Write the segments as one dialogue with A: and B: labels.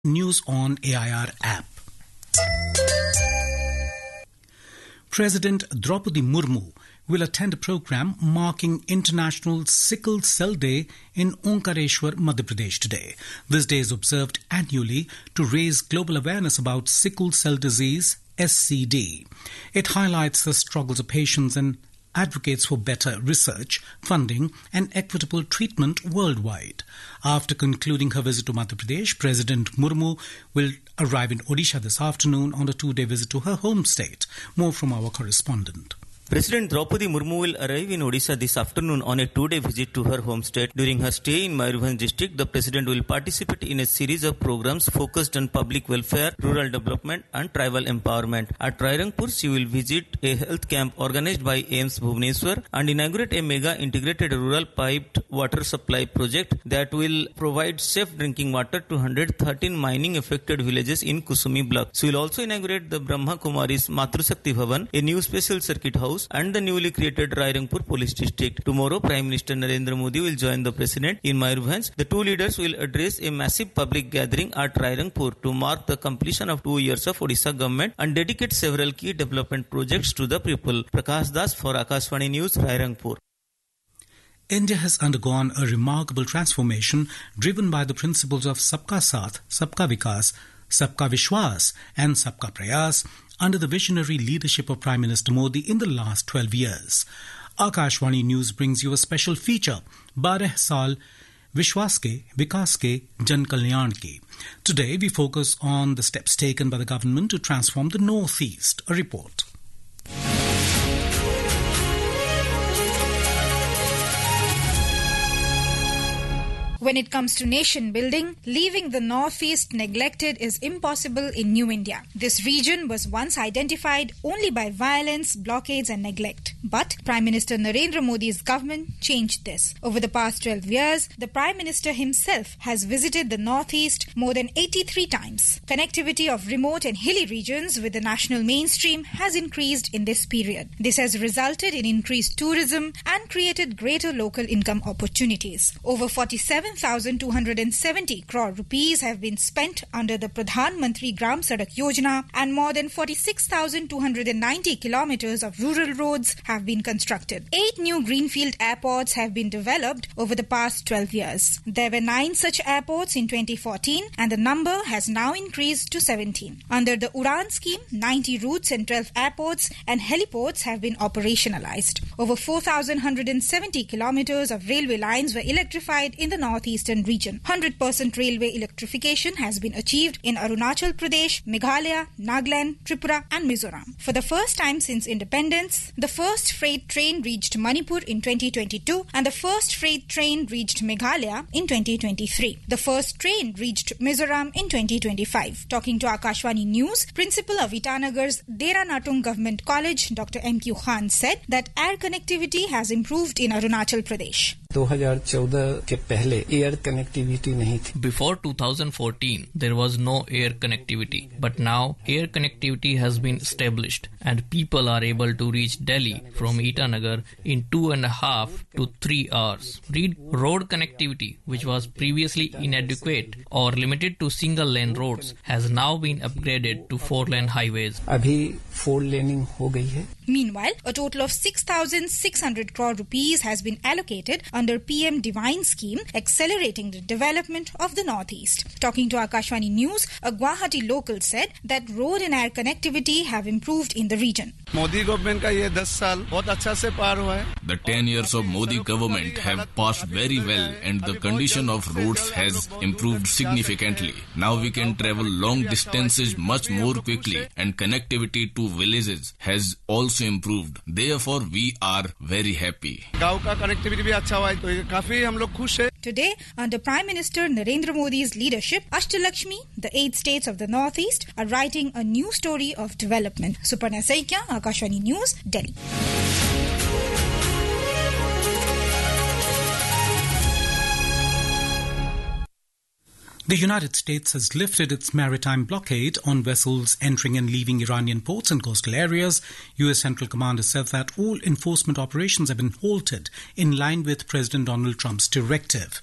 A: News on AIR app. President Draupadi Murmu will attend a program marking International Sickle Cell Day in Omkareshwar, Madhya Pradesh today. This day is observed annually to raise global awareness about sickle cell disease, SCD. It highlights the struggles of patients and advocates for better research, funding and equitable treatment worldwide. After concluding her visit to Madhya Pradesh, President Murmu will arrive in Odisha this afternoon on a two-day visit to her home state. More from our correspondent.
B: President Draupadi Murmu will arrive in Odisha this afternoon on a two-day visit to her home state. During her stay in Mayurbhanj district, the President will participate in a series of programs focused on public welfare, rural development and tribal empowerment. At Rairangpur, she will visit a health camp organized by AIIMS Bhubaneswar and inaugurate a mega integrated rural piped water supply project that will provide safe drinking water to 113 mining affected villages in Kusumi block. She will also inaugurate the Brahma Kumaris Matrusakti Bhavan, a new special circuit house, and the newly created Rairangpur Police District. Tomorrow, Prime Minister Narendra Modi will join the President in Mayurbhanj. The two leaders will address a massive public gathering at Rairangpur to mark the completion of 2 years of Odisha government and dedicate several key development projects to the people. Prakash Das for Akashvani News, Rairangpur.
A: India has undergone a remarkable transformation driven by the principles of Sabka Saath, Sabka Vikas, Sabka Vishwas and Sabka Prayas under the visionary leadership of Prime Minister Modi in the last 12 years. Akashvani News brings you a special feature, 12 Saal Vishwas Ke, Vikas Ke, Jan Kalyan Ke. Today we focus on the steps taken by the government to transform the Northeast. A report.
C: When it comes to nation building, leaving the Northeast neglected is impossible in New India. This region was once identified only by violence, blockades and neglect. But Prime Minister Narendra Modi's government changed this. Over the past 12 years, the Prime Minister himself has visited the Northeast more than 83 times. Connectivity of remote and hilly regions with the national mainstream has increased in this period. This has resulted in increased tourism and created greater local income opportunities. Over 47,270 crore rupees have been spent under the Pradhan Mantri Gram Sadak Yojana and more than 46,290 kilometers of rural roads have been constructed. 8 new greenfield airports have been developed over the past 12 years. There were 9 such airports in 2014 and the number has now increased to 17. Under the Udan scheme, 90 routes and 12 airports and heliports have been operationalized. Over 4,170 kilometers of railway lines were electrified in the northeastern region. 100% railway electrification has been achieved in Arunachal Pradesh, Meghalaya, Nagaland, Tripura and Mizoram. For the first time since independence, the first freight train reached Manipur in 2022 and the first freight train reached Meghalaya in 2023. The first train reached Mizoram in 2025. Talking to Akashvani News, Principal of Itanagar's Dera Natung Government College, Dr. M.Q. Khan said that air connectivity has improved in Arunachal Pradesh.
D: 2014 के पहले air connectivity नहीं थी.
E: Before 2014, there was no air connectivity, but now air connectivity has been established and people are able to reach Delhi from Itanagar in 2.5 to 3 hours. Road connectivity, which was previously inadequate or limited to single-lane roads, has now been upgraded to 4-lane highways.
D: अभी 4 laning हो गई है.
C: Meanwhile, a total of 6,600 crore rupees has been allocated under PM Divine scheme, accelerating the development of the Northeast. Talking to Akashvani News, a Guwahati local said that road and air connectivity have improved in the region.
F: Modi government का ये 10 साल बहुत अच्छा से पार हुआ है.
G: The 10 years of Modi government have passed very well and the condition of roads has improved significantly. Now we can travel long distances much more quickly and connectivity to villages has also improved. Therefore, we are very happy.
F: गांव का connectivity भी अच्छा हुआ है, तो ये काफी हम लोग खुश हैं.
C: Today, under Prime Minister Narendra Modi's leadership, Ashtalakshmi, the 8 states of the Northeast, are writing a new story of development. Suparna Saikia, Akashvani News, Delhi.
A: The United States has lifted its maritime blockade on vessels entering and leaving Iranian ports and coastal areas. U.S. Central Command has said that all enforcement operations have been halted in line with President Donald Trump's directive.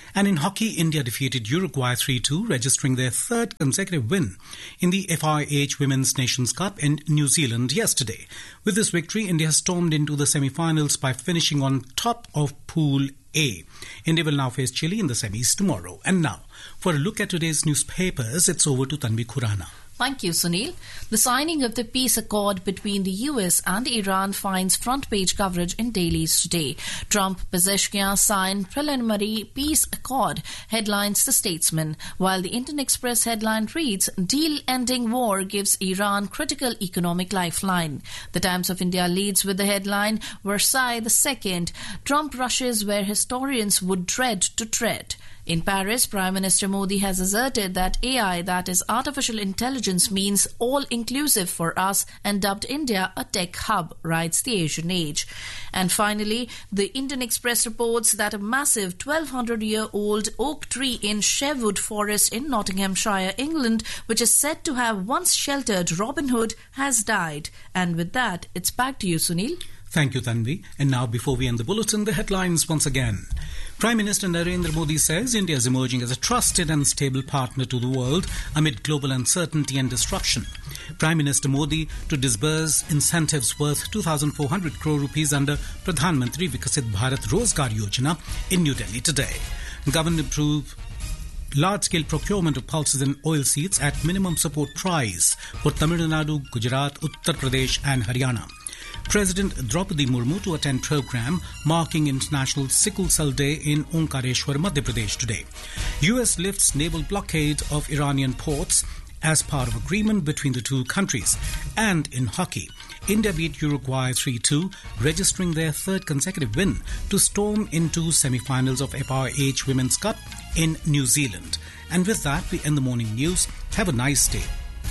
A: And in hockey, India defeated Uruguay 3-2, registering their third consecutive win in the FIH Women's Nations Cup in New Zealand yesterday. With this victory, India stormed into the semi-finals by finishing on top of Pool A. India will now face Chile in the semis tomorrow. And now, for a look at today's newspapers, it's over to Tanvi Khurana.
H: Thank you, Sunil. The signing of the peace accord between the US and Iran finds front-page coverage in dailies today. Trump-Pezeshkian signed preliminary peace accord, headlines The Statesman, while the Indian Express headline reads, Deal ending war gives Iran critical economic lifeline. The Times of India leads with the headline, Versailles II, Trump rushes where historians would dread to tread. In Paris, Prime Minister Modi has asserted that AI, that is artificial intelligence, means all-inclusive for us and dubbed India a tech hub, writes the Asian Age. And finally, the Indian Express reports that a massive 1,200-year-old oak tree in Sherwood Forest in Nottinghamshire, England, which is said to have once sheltered Robin Hood, has died. And with that, it's back to you, Sunil.
A: Thank you, Tanvi. And now, before we end the bulletin, the headlines once again. Prime Minister Narendra Modi says India is emerging as a trusted and stable partner to the world amid global uncertainty and disruption. Prime Minister Modi to disburse incentives worth 2,400 crore rupees under Pradhan Mantri Vikasit Bharat Rozgar Yojana in New Delhi today. Government approved large-scale procurement of pulses and oilseeds at minimum support price for Tamil Nadu, Gujarat, Uttar Pradesh and Haryana. President Draupadi Murmu to attend program marking International Sickle Cell Day in Omkareshwar, Madhya Pradesh today. US lifts naval blockade of Iranian ports as part of agreement between the two countries. And in hockey, India beat Uruguay 3-2, registering their third consecutive win to storm into semi-finals of FIH Women's Cup in New Zealand. And with that, we end the morning news. Have a nice day.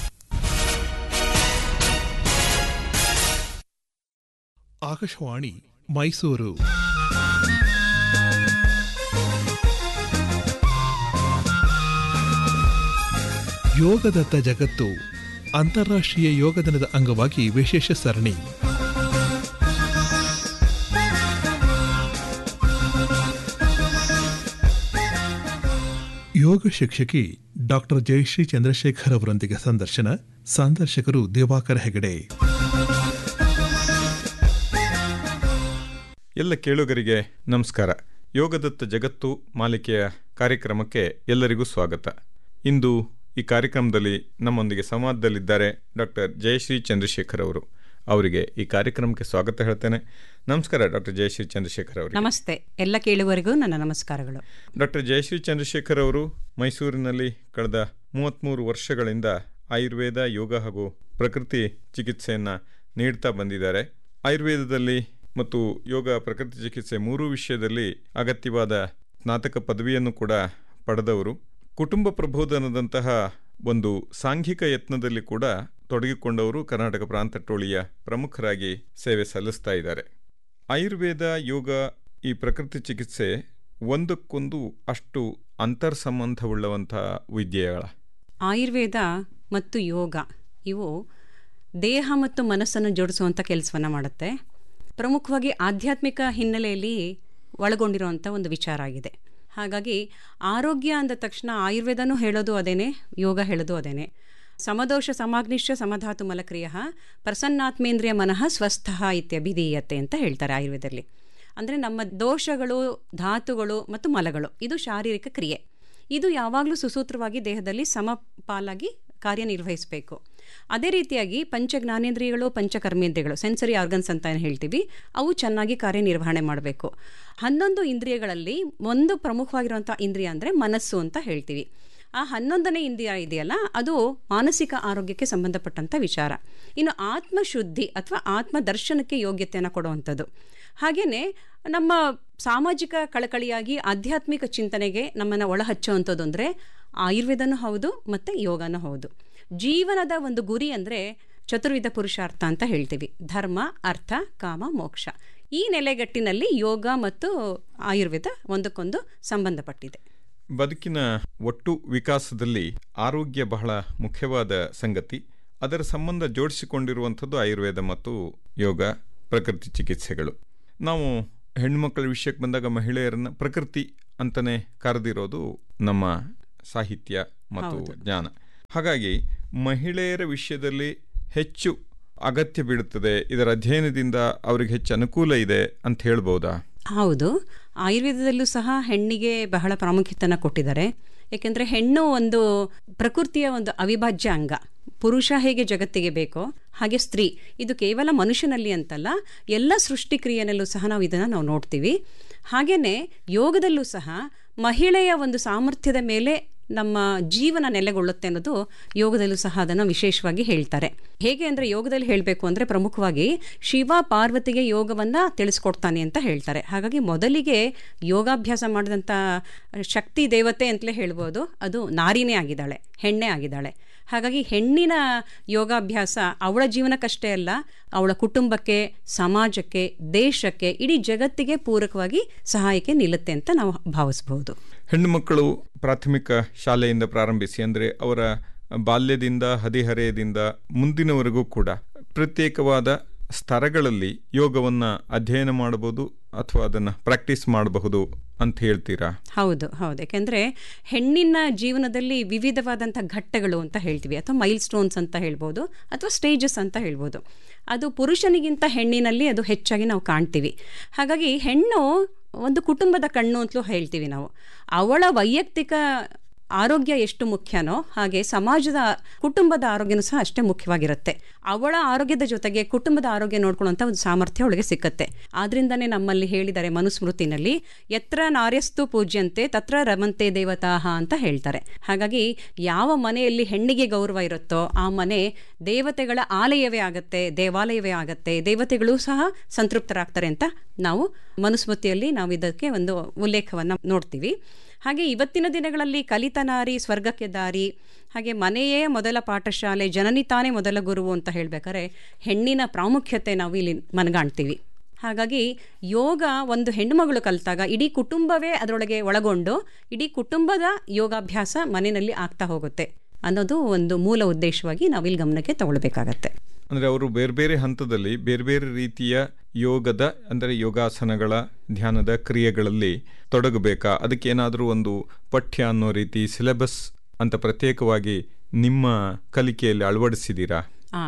I: Akashvani Mysuru. ಯೋಗದತ್ತ ಜಗತ್ತು ಅಂತಾರಾಷ್ಟ್ರೀಯ ಯೋಗ ದಿನದ ಅಂಗವಾಗಿ ವಿಶೇಷ ಸರಣಿ. ಯೋಗ ಶಿಕ್ಷಕಿ doctor Jayashree Chandrashekhar ಅವರೊಂದಿಗೆ ಸಂದರ್ಶಕರು ದಿವಾಕರ್ ಹೆಗಡೆ.
J: ಎಲ್ಲ ಕೇಳುಗರಿಗೆ ನಮಸ್ಕಾರ. ಯೋಗದತ್ತ ಜಗತ್ತು ಮಾಲಿಕೆಯ ಕಾರ್ಯಕ್ರಮಕ್ಕೆ ಎಲ್ಲರಿಗೂ ಸ್ವಾಗತ. ಇಂದು ಈ ಕಾರ್ಯಕ್ರಮದಲ್ಲಿ ನಮ್ಮೊಂದಿಗೆ ಸಂವಾದದಲ್ಲಿದ್ದಾರೆ ಡಾಕ್ಟರ್ ಜಯಶ್ರೀ ಚಂದ್ರಶೇಖರ್ ಅವರು. ಅವರಿಗೆ ಈ ಕಾರ್ಯಕ್ರಮಕ್ಕೆ ಸ್ವಾಗತ ಹೇಳ್ತೇನೆ. ನಮಸ್ಕಾರ ಡಾಕ್ಟರ್ ಜಯಶ್ರೀ ಚಂದ್ರಶೇಖರ್ ಅವರು.
K: ನಮಸ್ತೆ. ಎಲ್ಲ ಕೇಳುವರಿಗೂ ನನ್ನ ನಮಸ್ಕಾರಗಳು.
J: ಡಾಕ್ಟರ್ ಜಯಶ್ರೀ ಚಂದ್ರಶೇಖರ್ ಅವರು ಮೈಸೂರಿನಲ್ಲಿ ಕಳೆದ 33 ವರ್ಷಗಳಿಂದ ಆಯುರ್ವೇದ, ಯೋಗ ಹಾಗೂ ಪ್ರಕೃತಿ ಚಿಕಿತ್ಸೆಯನ್ನು ನೀಡ್ತಾ ಬಂದಿದ್ದಾರೆ. ಆಯುರ್ವೇದದಲ್ಲಿ ಮತ್ತು ಯೋಗ, ಪ್ರಕೃತಿ ಚಿಕಿತ್ಸೆ ಮೂರೂ ವಿಷಯದಲ್ಲಿ ಅಗತ್ಯವಾದ ಸ್ನಾತಕ ಪದವಿಯನ್ನು ಕೂಡ ಪಡೆದವರು. ಕುಟುಂಬ ಪ್ರಬೋಧನದಂತಹ ಒಂದು ಸಾಂಘಿಕ ಯತ್ನದಲ್ಲಿ ಕೂಡ ತೊಡಗಿಕೊಂಡವರು. ಕರ್ನಾಟಕ ಪ್ರಾಂತ ಟೋಳಿಯ ಪ್ರಮುಖರಾಗಿ ಸೇವೆ ಸಲ್ಲಿಸ್ತಾ ಇದ್ದಾರೆ. ಆಯುರ್ವೇದ, ಯೋಗ, ಈ ಪ್ರಕೃತಿ ಚಿಕಿತ್ಸೆ ಒಂದಕ್ಕೊಂದು ಅಷ್ಟು ಅಂತರ್ ಸಂಬಂಧವುಳ್ಳವಂತಹ ವಿದ್ಯೆಗಳ.
K: ಆಯುರ್ವೇದ ಮತ್ತು ಯೋಗ ಇವು ದೇಹ ಮತ್ತು ಮನಸ್ಸನ್ನು ಜೋಡಿಸುವಂಥ ಕೆಲಸವನ್ನು ಮಾಡುತ್ತೆ. ಪ್ರಮುಖವಾಗಿ ಆಧ್ಯಾತ್ಮಿಕ ಹಿನ್ನೆಲೆಯಲ್ಲಿ ಒಳಗೊಂಡಿರುವಂಥ ಒಂದು ವಿಚಾರ ಆಗಿದೆ. ಹಾಗಾಗಿ ಆರೋಗ್ಯ ಅಂದ ತಕ್ಷಣ ಆಯುರ್ವೇದನೂ ಹೇಳೋದು ಅದೇನೆ, ಯೋಗ ಹೇಳೋದು ಅದೇನೆ. ಸಮದೋಷ ಸಮಾಗ್ನಿಶ್ಚ ಸಮಧಾತು ಮಲಕ್ರಿಯ ಪ್ರಸನ್ನಾತ್ಮೇಂದ್ರಿಯ ಮನಃ ಸ್ವಸ್ಥಃ ಇತ್ಯಭಿಧೀಯತೆ ಅಂತ ಹೇಳ್ತಾರೆ ಆಯುರ್ವೇದದಲ್ಲಿ. ಅಂದರೆ ನಮ್ಮ ದೋಷಗಳು, ಧಾತುಗಳು ಮತ್ತು ಮಲಗಳು, ಇದು ಶಾರೀರಿಕ ಕ್ರಿಯೆ. ಇದು ಯಾವಾಗಲೂ ಸುಸೂತ್ರವಾಗಿ ದೇಹದಲ್ಲಿ ಸಮಪಾಲಾಗಿ ಕಾರ್ಯನಿರ್ವಹಿಸಬೇಕು. ಅದೇ ರೀತಿಯಾಗಿ ಪಂಚಜ್ಞಾನೇಂದ್ರಿಯಗಳು, ಪಂಚಕರ್ಮೇಂದ್ರಿಯಗಳು, ಸೆನ್ಸರಿ ಆರ್ಗನ್ಸ್ ಅಂತ ಏನು ಹೇಳ್ತೀವಿ, ಅವು ಚೆನ್ನಾಗಿ ಕಾರ್ಯನಿರ್ವಹಣೆ ಮಾಡಬೇಕು. 11 ಇಂದ್ರಿಯಗಳಲ್ಲಿ ಒಂದು ಪ್ರಮುಖವಾಗಿರುವಂಥ ಇಂದ್ರಿಯ ಅಂದರೆ ಮನಸ್ಸು ಅಂತ ಹೇಳ್ತೀವಿ. ಆ 11ನೇ ಇಂದ್ರಿಯ ಇದೆಯಲ್ಲ, ಅದು ಮಾನಸಿಕ ಆರೋಗ್ಯಕ್ಕೆ ಸಂಬಂಧಪಟ್ಟಂಥ ವಿಚಾರ. ಇನ್ನು ಆತ್ಮಶುದ್ಧಿ ಅಥವಾ ಆತ್ಮದರ್ಶನಕ್ಕೆ ಯೋಗ್ಯತೆಯನ್ನು ಕೊಡುವಂಥದ್ದು. ಹಾಗೆಯೇ ನಮ್ಮ ಸಾಮಾಜಿಕ ಕಳಕಳಿಯಾಗಿ ಆಧ್ಯಾತ್ಮಿಕ ಚಿಂತನೆಗೆ ನಮ್ಮನ್ನು ಒಳಹಚ್ಚುವಂಥದ್ದು ಅಂದರೆ ಆಯುರ್ವೇದನೂ ಹೌದು ಮತ್ತು ಯೋಗನೂ ಹೌದು. ಜೀವನದ ಒಂದು ಗುರಿ ಅಂದರೆ ಚತುರ್ವಿಧ ಪುರುಷಾರ್ಥ ಅಂತ ಹೇಳ್ತೀವಿ. ಧರ್ಮ, ಅರ್ಥ, ಕಾಮ, ಮೋಕ್ಷ. ಈ ನೆಲೆಗಟ್ಟಿನಲ್ಲಿ ಯೋಗ ಮತ್ತು ಆಯುರ್ವೇದ ಒಂದಕ್ಕೊಂದು ಸಂಬಂಧಪಟ್ಟಿದೆ.
J: ಬದುಕಿನ ಒಟ್ಟು ವಿಕಾಸದಲ್ಲಿ ಆರೋಗ್ಯ ಬಹಳ ಮುಖ್ಯವಾದ ಸಂಗತಿ. ಅದರ ಸಂಬಂಧ ಜೋಡಿಸಿಕೊಂಡಿರುವಂಥದ್ದು ಆಯುರ್ವೇದ ಮತ್ತು ಯೋಗ, ಪ್ರಕೃತಿ ಚಿಕಿತ್ಸೆಗಳು. ನಾವು ಹೆಣ್ಣುಮಕ್ಕಳ ವಿಷಯಕ್ಕೆ ಬಂದಾಗ ಮಹಿಳೆಯರನ್ನು ಪ್ರಕೃತಿ ಅಂತಲೇ ಕರೆದಿರೋದು ನಮ್ಮ ಸಾಹಿತ್ಯ ಮತ್ತು ಜ್ಞಾನ. ಹಾಗಾಗಿ ಮಹಿಳೆಯರ ವಿಷಯದಲ್ಲಿ ಹೆಚ್ಚು ಅಗತ್ಯ ಬೀಳುತ್ತದೆ, ಇದರ ಅಧ್ಯಯನದಿಂದ ಅವ್ರಿಗೆ ಹೆಚ್ಚು ಅನುಕೂಲ ಇದೆ ಅಂತ ಹೇಳ್ಬೋದಾ?
K: ಹೌದು, ಆಯುರ್ವೇದದಲ್ಲೂ ಸಹ ಹೆಣ್ಣಿಗೆ ಬಹಳ ಪ್ರಾಮುಖ್ಯತೆಯನ್ನು ಕೊಟ್ಟಿದ್ದಾರೆ. ಏಕೆಂದರೆ ಹೆಣ್ಣು ಒಂದು ಪ್ರಕೃತಿಯ ಒಂದು ಅವಿಭಾಜ್ಯ ಅಂಗ. ಪುರುಷ ಹೇಗೆ ಜಗತ್ತಿಗೆ ಬೇಕೋ ಹಾಗೆ ಸ್ತ್ರೀ. ಇದು ಕೇವಲ ಮನುಷ್ಯನಲ್ಲಿ ಅಂತಲ್ಲ, ಎಲ್ಲ ಸೃಷ್ಟಿಕ್ರಿಯೆನಲ್ಲೂ ಸಹ ನಾವು ಇದನ್ನು ನೋಡ್ತೀವಿ. ಹಾಗೆಯೇ ಯೋಗದಲ್ಲೂ ಸಹ ಮಹಿಳೆಯ ಒಂದು ಸಾಮರ್ಥ್ಯದ ಮೇಲೆ ನಮ್ಮ ಜೀವನ ನೆಲೆಗೊಳ್ಳುತ್ತೆ ಅನ್ನೋದು ಯೋಗದಲ್ಲೂ ಸಹ ಅದನ್ನು ವಿಶೇಷವಾಗಿ ಹೇಳ್ತಾರೆ. ಹೇಗೆ ಅಂದರೆ ಯೋಗದಲ್ಲಿ ಹೇಳಬೇಕು ಅಂದರೆ ಪ್ರಮುಖವಾಗಿ ಶಿವ ಪಾರ್ವತಿಗೆ ಯೋಗವನ್ನು ತಿಳಿಸ್ಕೊಡ್ತಾನೆ ಅಂತ ಹೇಳ್ತಾರೆ. ಹಾಗಾಗಿ ಮೊದಲಿಗೆ ಯೋಗಾಭ್ಯಾಸ ಮಾಡಿದಂಥ ಶಕ್ತಿ ದೇವತೆ ಅಂತಲೇ ಹೇಳ್ಬೋದು, ಅದು ನಾರಿನೇ ಆಗಿದ್ದಾಳೆ, ಹೆಣ್ಣೇ ಆಗಿದ್ದಾಳೆ. ಹಾಗಾಗಿ ಹೆಣ್ಣಿನ ಯೋಗಾಭ್ಯಾಸ ಅವಳ ಜೀವನಕ್ಕಷ್ಟೇ ಅಲ್ಲ, ಅವಳ ಕುಟುಂಬಕ್ಕೆ, ಸಮಾಜಕ್ಕೆ, ದೇಶಕ್ಕೆ, ಇಡೀ ಜಗತ್ತಿಗೆ ಪೂರಕವಾಗಿ ಸಹಾಯಕ್ಕೆ ನಿಲ್ಲುತ್ತೆ ಅಂತ ನಾವು ಭಾವಿಸಬಹುದು.
J: ಹೆಣ್ಣು ಮಕ್ಕಳು ಪ್ರಾಥಮಿಕ ಶಾಲೆಯಿಂದ ಪ್ರಾರಂಭಿಸಿ ಅಂದರೆ ಅವರ ಬಾಲ್ಯದಿಂದ ಹದಿಹರೆಯದಿಂದ ಮುಂದಿನವರೆಗೂ ಕೂಡ ಪ್ರತ್ಯೇಕವಾದ ಸ್ತರಗಳಲ್ಲಿ ಯೋಗವನ್ನು ಅಧ್ಯಯನ ಮಾಡಬಹುದು ಅಥವಾ ಅದನ್ನು ಪ್ರಾಕ್ಟೀಸ್ ಮಾಡಬಹುದು ಅಂತ ಹೇಳ್ತೀರಾ?
K: ಹೌದು ಹೌದು, ಯಾಕೆಂದರೆ ಹೆಣ್ಣಿನ ಜೀವನದಲ್ಲಿ ವಿವಿಧವಾದಂಥ ಘಟ್ಟಗಳು ಅಂತ ಹೇಳ್ತೀವಿ, ಅಥವಾ ಮೈಲ್ ಸ್ಟೋನ್ಸ್ ಅಂತ ಹೇಳ್ಬೋದು, ಅಥವಾ ಸ್ಟೇಜಸ್ ಅಂತ ಹೇಳ್ಬೋದು. ಅದು ಪುರುಷನಿಗಿಂತ ಹೆಣ್ಣಿನಲ್ಲಿ ಅದು ಹೆಚ್ಚಾಗಿ ನಾವು ಕಾಣ್ತೀವಿ. ಹಾಗಾಗಿ ಹೆಣ್ಣು ಒಂದು ಕುಟುಂಬದ ಕಣ್ಣು ಅಂತಲೂ ಹೇಳ್ತೀವಿ ನಾವು. ಅವಳ ವೈಯಕ್ತಿಕ ಆರೋಗ್ಯ ಎಷ್ಟು ಮುಖ್ಯನೋ ಹಾಗೆ ಸಮಾಜದ, ಕುಟುಂಬದ ಆರೋಗ್ಯನೂ ಸಹ ಅಷ್ಟೇ ಮುಖ್ಯವಾಗಿರುತ್ತೆ. ಅವಳ ಆರೋಗ್ಯದ ಜೊತೆಗೆ ಕುಟುಂಬದ ಆರೋಗ್ಯ ನೋಡ್ಕೊಳ್ಳೋಂಥ ಒಂದು ಸಾಮರ್ಥ್ಯ ಅವಳಿಗೆ ಸಿಕ್ಕತ್ತೆ. ಆದ್ರಿಂದನೇ ನಮ್ಮಲ್ಲಿ ಹೇಳಿದ್ದಾರೆ ಮನುಸ್ಮೃತಿನಲ್ಲಿ, ಯತ್ರ ನಾರ್ಯಸ್ತು ಪೂಜ್ಯಂತೆ ತತ್ರ ರಮಂತೆ ದೇವತಾಹ ಅಂತ ಹೇಳ್ತಾರೆ. ಹಾಗಾಗಿ ಯಾವ ಮನೆಯಲ್ಲಿ ಹೆಣ್ಣಿಗೆ ಗೌರವ ಇರುತ್ತೋ ಆ ಮನೆ ದೇವತೆಗಳ ಆಲಯವೇ ಆಗುತ್ತೆ, ದೇವಾಲಯವೇ ಆಗುತ್ತೆ, ದೇವತೆಗಳು ಸಹ ಸಂತೃಪ್ತರಾಗ್ತಾರೆ ಅಂತ ನಾವು ಮನುಸ್ಮೃತಿಯಲ್ಲಿ ನಾವು ಇದಕ್ಕೆ ಒಂದು ಉಲ್ಲೇಖವನ್ನು ನೋಡ್ತೀವಿ. ಹಾಗೆ ಇವತ್ತಿನ ದಿನಗಳಲ್ಲಿ ಕಲಿತ ನಾರಿ ಸ್ವರ್ಗಕ್ಕೆ ದಾರಿ, ಹಾಗೆ ಮನೆಯೇ ಮೊದಲ ಪಾಠಶಾಲೆ, ಜನನಿ ತಾನೇ ಮೊದಲ ಗುರುವು ಅಂತ ಹೇಳ್ಬೇಕಾದ್ರೆ ಹೆಣ್ಣಿನ ಪ್ರಾಮುಖ್ಯತೆ ನಾವು ಇಲ್ಲಿ ಮನಗಾಣ್ತೀವಿ. ಹಾಗಾಗಿ ಯೋಗ ಒಂದು ಹೆಣ್ಣುಮಗಳು ಕಲಿತಾಗ ಇಡೀ ಕುಟುಂಬವೇ ಅದರೊಳಗೆ ಒಳಗೊಂಡು ಇಡೀ ಕುಟುಂಬದ ಯೋಗಾಭ್ಯಾಸ ಮನೆಯಲ್ಲಿ ಆಗ್ತಾ ಹೋಗುತ್ತೆ ಅನ್ನೋದು ಒಂದು ಮೂಲ ಉದ್ದೇಶವಾಗಿ ನಾವಿಲ್ಲಿ ಗಮನಕ್ಕೆ ತಗೊಳ್ಬೇಕಾಗತ್ತೆ.
J: ಅಂದರೆ ಅವರು ಬೇರೆ ಬೇರೆ ಹಂತದಲ್ಲಿ ಬೇರೆ ಬೇರೆ ರೀತಿಯ ಯೋಗದ ಅಂದರೆ ಯೋಗಾಸನಗಳ ಧ್ಯಾನದ ಕ್ರಿಯೆಗಳಲ್ಲಿ ತೊಡಗಬೇಕಾ? ಅದಕ್ಕೇನಾದರೂ ಒಂದು ಪಠ್ಯ ಅನ್ನೋ ರೀತಿ ಸಿಲೆಬಸ್ ಅಂತ ಪ್ರತ್ಯೇಕವಾಗಿ ನಿಮ್ಮ ಕಲಿಕೆಯಲ್ಲಿ ಅಳವಡಿಸಿದ್ದೀರಾ?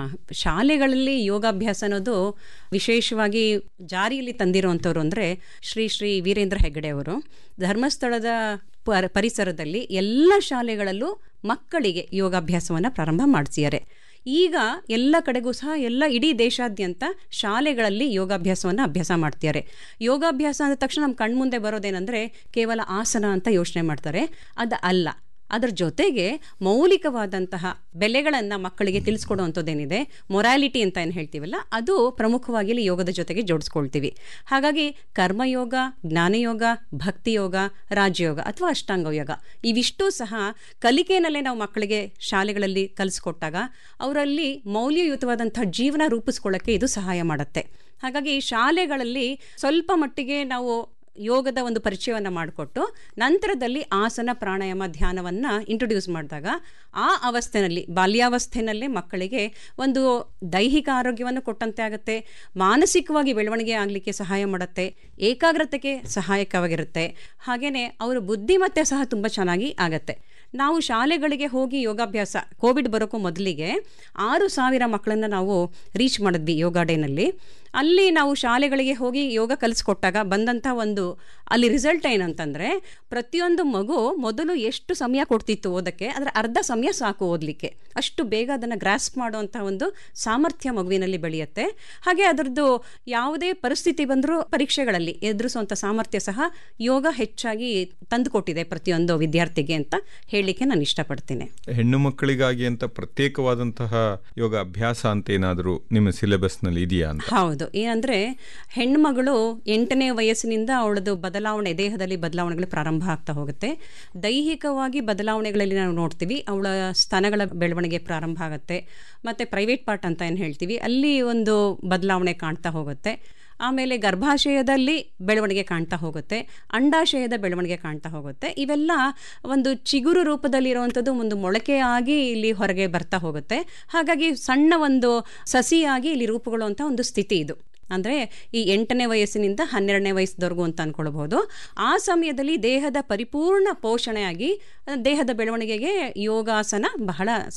K: ಶಾಲೆಗಳಲ್ಲಿ ಯೋಗಾಭ್ಯಾಸ ಅನ್ನೋದು ವಿಶೇಷವಾಗಿ ಜಾರಿಯಲ್ಲಿ ತಂದಿರುವಂಥವ್ರು ಅಂದರೆ ಶ್ರೀ ವೀರೇಂದ್ರ ಹೆಗ್ಗಡೆ ಅವರು. ಧರ್ಮಸ್ಥಳದ ಪರಿಸರದಲ್ಲಿ ಎಲ್ಲ ಶಾಲೆಗಳಲ್ಲೂ ಮಕ್ಕಳಿಗೆ ಯೋಗಾಭ್ಯಾಸವನ್ನು ಪ್ರಾರಂಭ ಮಾಡಿಸಿದ್ದಾರೆ. ಈಗ ಎಲ್ಲ ಕಡೆಗೂ ಸಹ ಇಡೀ ದೇಶಾದ್ಯಂತ ಶಾಲೆಗಳಲ್ಲಿ ಯೋಗಾಭ್ಯಾಸವನ್ನು ಅಭ್ಯಾಸ ಮಾಡ್ತಿದ್ದಾರೆ. ಯೋಗಾಭ್ಯಾಸ ಅಂದ ತಕ್ಷಣ ನಮ್ಮ ಕಣ್ಮುಂದೆ ಬರೋದೇನೆಂದರೆ ಕೇವಲ ಆಸನ ಅಂತ ಯೋಚನೆ ಮಾಡ್ತಾರೆ. ಅದು ಅಲ್ಲ, ಅದರ ಜೊತೆಗೆ ಮೌಲಿಕವಾದಂತಹ ಬೆಲೆಗಳನ್ನು ಮಕ್ಕಳಿಗೆ ತಿಳಿಸ್ಕೊಡುವಂಥದ್ದೇನಿದೆ, ಮೊರಾಲಿಟಿ ಅಂತ ಏನು ಹೇಳ್ತೀವಲ್ಲ, ಅದು ಪ್ರಮುಖವಾಗಿ ಇಲ್ಲಿ ಯೋಗದ ಜೊತೆಗೆ ಜೋಡಿಸ್ಕೊಳ್ತೀವಿ. ಹಾಗಾಗಿ ಕರ್ಮಯೋಗ, ಜ್ಞಾನಯೋಗ, ಭಕ್ತಿಯೋಗ, ರಾಜಯೋಗ ಅಥವಾ ಅಷ್ಟಾಂಗ ಯೋಗ ಇವಿಷ್ಟೂ ಸಹ ಕಲಿಕೆಯಲ್ಲೇ ನಾವು ಮಕ್ಕಳಿಗೆ ಶಾಲೆಗಳಲ್ಲಿ ಕಲಿಸ್ಕೊಟ್ಟಾಗ ಅವರಲ್ಲಿ ಮೌಲ್ಯಯುತವಾದಂಥ ಜೀವನ ರೂಪಿಸ್ಕೊಳ್ಳೋಕ್ಕೆ ಇದು ಸಹಾಯ ಮಾಡುತ್ತೆ. ಹಾಗಾಗಿ ಶಾಲೆಗಳಲ್ಲಿ ಸ್ವಲ್ಪ ಮಟ್ಟಿಗೆ ನಾವು ಯೋಗದ ಒಂದು ಪರಿಚಯವನ್ನು ಮಾಡಿಕೊಟ್ಟು ನಂತರದಲ್ಲಿ ಆಸನ, ಪ್ರಾಣಾಯಾಮ, ಧ್ಯಾನವನ್ನು ಇಂಟ್ರೊಡ್ಯೂಸ್ ಮಾಡಿದಾಗ ಆ ಅವಸ್ಥೆಯಲ್ಲಿ, ಬಾಲ್ಯಾವಸ್ಥೆಯಲ್ಲೇ ಮಕ್ಕಳಿಗೆ ಒಂದು ದೈಹಿಕ ಆರೋಗ್ಯವನ್ನು ಕೊಟ್ಟಂತೆ ಆಗುತ್ತೆ, ಮಾನಸಿಕವಾಗಿ ಬೆಳವಣಿಗೆ ಆಗಲಿಕ್ಕೆ ಸಹಾಯ ಮಾಡುತ್ತೆ, ಏಕಾಗ್ರತೆಗೆ ಸಹಾಯಕವಾಗಿರುತ್ತೆ, ಹಾಗೆಯೇ ಅವರ ಬುದ್ಧಿಮತ್ತೆ ಸಹ ತುಂಬ ಚೆನ್ನಾಗಿ ಆಗತ್ತೆ. ನಾವು ಶಾಲೆಗಳಿಗೆ ಹೋಗಿ ಯೋಗಾಭ್ಯಾಸ, ಕೋವಿಡ್ ಬರೋಕ್ಕೂ ಮೊದಲಿಗೆ 6,000 ಮಕ್ಕಳನ್ನು ನಾವು ರೀಚ್ ಮಾಡಿದ್ವಿ ಯೋಗ ಡೇನಲ್ಲಿ. ಅಲ್ಲಿ ನಾವು ಶಾಲೆಗಳಿಗೆ ಹೋಗಿ ಯೋಗ ಕಲಿಸ್ಕೊಟ್ಟಾಗ ಬಂದಂಥ ಒಂದು ಅಲ್ಲಿ ರಿಸಲ್ಟ್ ಏನಂತಂದರೆ, ಪ್ರತಿಯೊಂದು ಮಗು ಮೊದಲು ಎಷ್ಟು ಸಮಯ ಕೊಡ್ತಿತ್ತು ಓದಕ್ಕೆ, ಅದರ ಅರ್ಧ ಸಮಯ ಸಾಕು ಓದಲಿಕ್ಕೆ. ಅಷ್ಟು ಬೇಗ ಅದನ್ನು ಗ್ರಾಸ್ಪ್ ಮಾಡುವಂಥ ಒಂದು ಸಾಮರ್ಥ್ಯ ಮಗುವಿನಲ್ಲಿ ಬೆಳೆಯುತ್ತೆ. ಹಾಗೆ ಅದರದ್ದು ಯಾವುದೇ ಪರಿಸ್ಥಿತಿ ಬಂದರೂ ಪರೀಕ್ಷೆಗಳಲ್ಲಿ ಎದುರಿಸುವಂಥ ಸಾಮರ್ಥ್ಯ ಸಹ ಯೋಗ ಹೆಚ್ಚಾಗಿ ತಂದುಕೊಟ್ಟಿದೆ ಪ್ರತಿಯೊಂದು ವಿದ್ಯಾರ್ಥಿಗೆ ಅಂತ ಹೇಳಲಿಕ್ಕೆ ನಾನು ಇಷ್ಟಪಡ್ತೀನಿ.
J: ಹೆಣ್ಣು ಮಕ್ಕಳಿಗಾಗಿ ಅಂತ ಪ್ರತ್ಯೇಕವಾದಂತಹ ಯೋಗ ಅಭ್ಯಾಸ ಅಂತ ಏನಾದರೂ ನಿಮ್ಮ ಸಿಲೆಬಸ್ನಲ್ಲಿ ಇದೆಯಾ ಅಂತ?
K: ಹೌದು, ಏನಂದರೆ ಹೆಣ್ಮಗಳು 8ನೇ ವಯಸ್ಸಿನಿಂದ ಅವಳದು ಬದಲಾವಣೆ, ದೇಹದಲ್ಲಿ ಬದಲಾವಣೆಗಳು ಪ್ರಾರಂಭ ಆಗ್ತಾ ಹೋಗುತ್ತೆ. ದೈಹಿಕವಾಗಿ ಬದಲಾವಣೆಗಳಲ್ಲಿ ನಾವು ನೋಡ್ತೀವಿ, ಅವಳ ಸ್ತನಗಳ ಬೆಳವಣಿಗೆ ಪ್ರಾರಂಭ ಆಗುತ್ತೆ. ಮತ್ತು ಪ್ರೈವೇಟ್ ಪಾರ್ಟ್ ಅಂತ ಏನು ಹೇಳ್ತೀವಿ, ಅಲ್ಲಿ ಒಂದು ಬದಲಾವಣೆ ಕಾಣ್ತಾ ಹೋಗುತ್ತೆ. ಆಮೇಲೆ ಗರ್ಭಾಶಯದಲ್ಲಿ ಬೆಳವಣಿಗೆ ಕಾಣ್ತಾ ಹೋಗುತ್ತೆ, ಅಂಡಾಶಯದ ಬೆಳವಣಿಗೆ ಕಾಣ್ತಾ ಹೋಗುತ್ತೆ. ಇವೆಲ್ಲ ಒಂದು ಚಿಗುರು ರೂಪದಲ್ಲಿರುವಂಥದ್ದು ಒಂದು ಮೊಳಕೆಯಾಗಿ ಇಲ್ಲಿ ಹೊರಗೆ ಬರ್ತಾ ಹೋಗುತ್ತೆ. ಹಾಗಾಗಿ ಸಣ್ಣ ಒಂದು ಸಸಿಯಾಗಿ ಇಲ್ಲಿ ರೂಪುಗೊಳ್ಳುವಂಥ ಒಂದು ಸ್ಥಿತಿ ಇದು. ಅಂದರೆ ಈ 8ನೇ ವಯಸ್ಸಿನಿಂದ 12ನೇ ವಯಸ್ಸದವರೆಗೂ ಅಂತ ಅಂದ್ಕೊಳ್ಬೋದು. ಆ ಸಮಯದಲ್ಲಿ ದೇಹದ ಪರಿಪೂರ್ಣ ಪೋಷಣೆಯಾಗಿ ದೇಹದ ಬೆಳವಣಿಗೆಗೆ ಯೋಗಾಸನ ಬಹಳ